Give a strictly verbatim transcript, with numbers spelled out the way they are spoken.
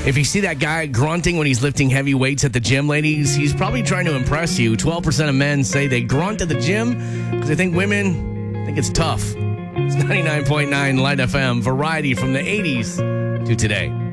If you see that guy grunting when he's lifting heavy weights at the gym, ladies, he's probably trying to impress you. twelve percent of men say they grunt at the gym because they think women think it's tough. It's ninety-nine point nine Light F M, variety from the eighties to today.